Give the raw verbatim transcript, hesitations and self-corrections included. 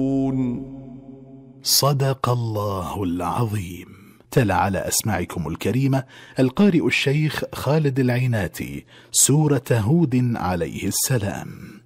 صدق الله العظيم. تلا على أسماعكم الكريمة القارئ الشيخ خالد العيناتي سورة هود عليه السلام.